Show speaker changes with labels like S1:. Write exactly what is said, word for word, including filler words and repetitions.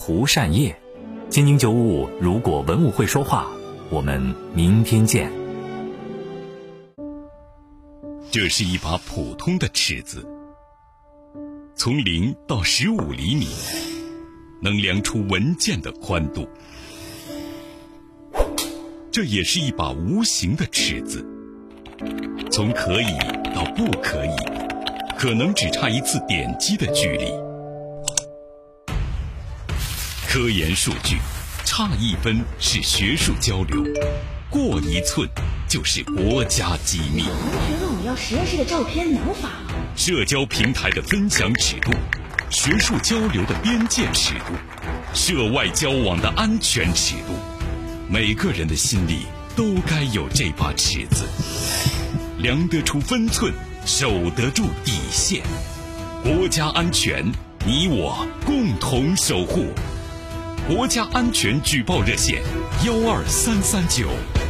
S1: 胡善业。金宁九五五，如果文物会说话，我们明天见。
S2: 这是一把普通的尺子，从零到十五厘米，能量出文件的宽度。这也是一把无形的尺子，从可以到不可以，可能只差一次点击的距离。科研数据，差一分是学术交流，过一寸就是国家机密。
S3: 同学问我要实验室的照片，能发吗？
S2: 社交平台的分享尺度，学术交流的边界尺度，涉外交往的安全尺度，每个人的心里都该有这把尺子，量得出分寸，守得住底线。国家安全，你我共同守护。国家安全举报热线：幺二三三九。